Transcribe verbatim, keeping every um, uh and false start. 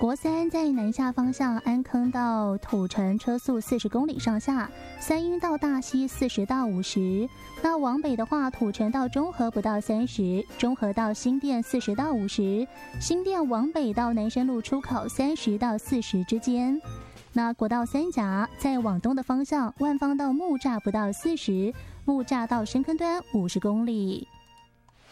国三在南下方向安坑到土城车速四十公里上下，三鹰到大溪四十到五十。那往北的话，土城到中和不到三十，中和到新店四十到五十，新店往北到南深路出口三十到四十之间。那国道三甲在往东的方向，万芳到木栅不到四十，木栅到深坑端五十公里。